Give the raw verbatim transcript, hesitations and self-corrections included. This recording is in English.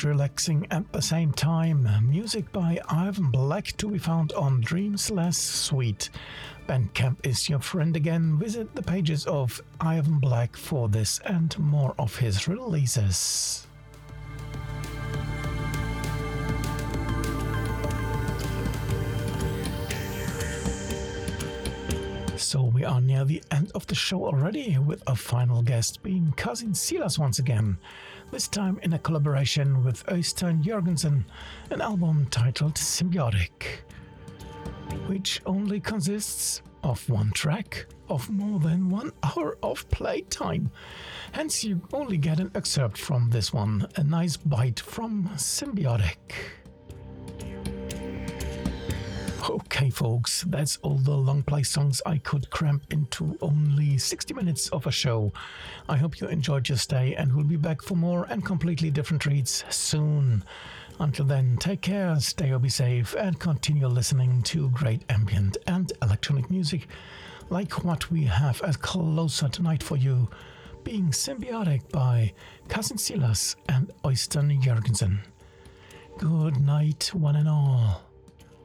and relaxing at the same time. Music by Ivan Black to be found on Dreams Less Sweet. Bandcamp is your friend again. Visit the pages of Ivan Black for this and more of his releases. So we are near the end of the show already, with our final guest being Cousin Silas once again, this time in a collaboration with Øystein Jørgensen, an album titled Symbiotic, which only consists of one track of more than one hour of playtime. Hence you only get an excerpt from this one, a nice bite from Symbiotic. Okay folks, that's all the long play songs I could cramp into only sixty minutes of a show. I hope you enjoyed your stay and we'll be back for more and completely different treats soon. Until then, take care, stay or be safe, and continue listening to great ambient and electronic music like what we have as closer tonight for you, being Symbiotic by Cousin Silas and Øystein Jørgensen. Good night, one and all.